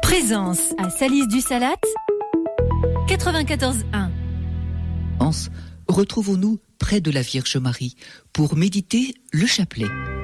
Présence à Salis-du-Salat, 94.1. Retrouvons-nous près de la Vierge Marie pour méditer le chapelet.